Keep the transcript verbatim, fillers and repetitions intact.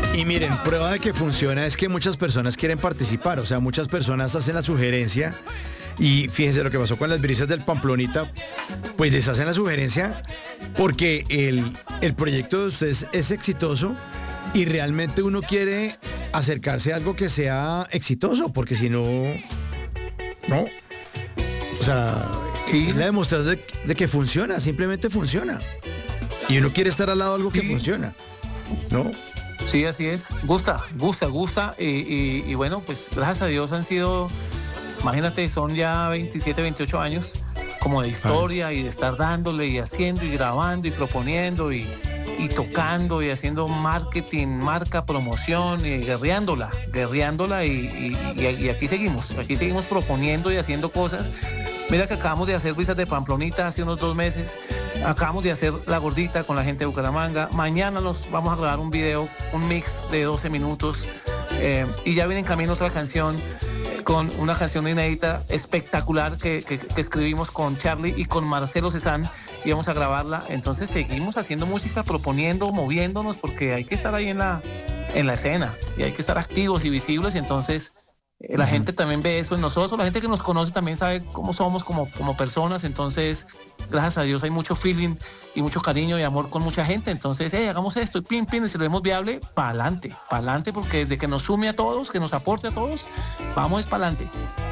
Y miren, prueba de que funciona es que muchas personas quieren participar, o sea, muchas personas hacen la sugerencia y fíjense lo que pasó con las brisas del Pamplonita, pues les hacen la sugerencia porque el, el proyecto de ustedes es exitoso y realmente uno quiere acercarse a algo que sea exitoso, porque si no, no, o sea, Sí. es la demostración de, de que funciona, simplemente funciona. Y uno quiere estar al lado de algo que Sí. funciona, ¿no? Sí, así es. Gusta, gusta, gusta. Y, y- y bueno, pues gracias a Dios han sido, imagínate, son ya veintisiete, veintiocho años como de historia y de estar dándole y haciendo y grabando y proponiendo y, y tocando y haciendo marketing, marca, promoción y guerreándola, guerreándola y, y- y- y aquí seguimos, aquí seguimos proponiendo y haciendo cosas. Mira que acabamos de hacer Brisas de Pamplonita hace unos dos meses. Acabamos de hacer La Gordita con la gente de Bucaramanga. Mañana nos vamos a grabar un video, un mix de doce minutos. Eh, y ya viene en camino otra canción eh, con una canción inédita espectacular que, que- que escribimos con Charlie y con Marcelo Cezanne y vamos a grabarla. Entonces seguimos haciendo música, proponiendo, moviéndonos porque hay que estar ahí en la, en la escena y hay que estar activos y visibles y entonces eh, la Ujú. gente también ve eso en nosotros, la gente que nos conoce también sabe cómo somos como, como personas, entonces gracias a Dios hay mucho feeling y mucho cariño y amor con mucha gente, entonces hey, hagamos esto y pim, pim, y si lo vemos viable, para adelante, para adelante, porque desde que nos sume a todos, que nos aporte a todos, vamos es para adelante.